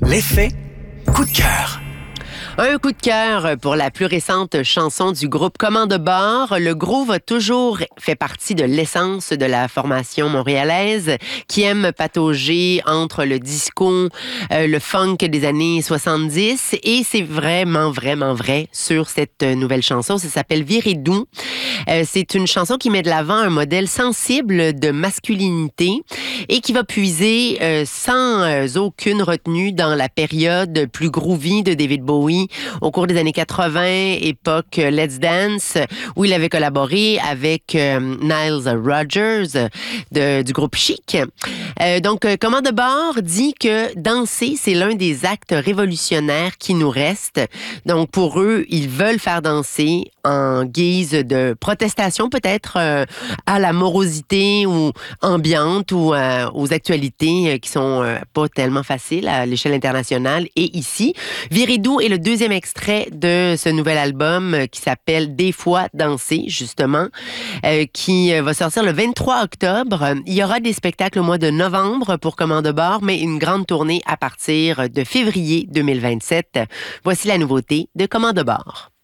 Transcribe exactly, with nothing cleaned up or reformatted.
L'effet coup de cœur. Un coup de cœur pour la plus récente chanson du groupe Commande bord. Le groove a toujours fait partie de l'essence de la formation montréalaise qui aime patauger entre le disco, euh, le funk des années soixante-dix et c'est vraiment, vraiment vrai sur cette nouvelle chanson. Ça s'appelle Virez doux. Euh, c'est une chanson qui met de l'avant un modèle sensible de masculinité et qui va puiser euh, sans euh, aucune retenue dans la période plus groovy de David Bowie au cours des années quatre-vingts, époque Let's Dance, où il avait collaboré avec euh, Nile Rodgers de, du groupe Chic. Euh, donc, Commande bord dit que danser, c'est l'un des actes révolutionnaires qui nous restent. Donc, pour eux, ils veulent faire danser en guise de protestation, peut-être euh, à la morosité ou ambiante ou euh, aux actualités euh, qui sont euh, pas tellement faciles à l'échelle internationale. Et ici, Virez doux est le deuxième extrait de ce nouvel album euh, qui s'appelle Des fois danser, justement, euh, qui euh, va sortir le vingt-trois octobre. Il y aura des spectacles au mois de novembre pour Commande bord, mais une grande tournée à partir de février deux mille vingt-sept. Voici la nouveauté de Commande bord.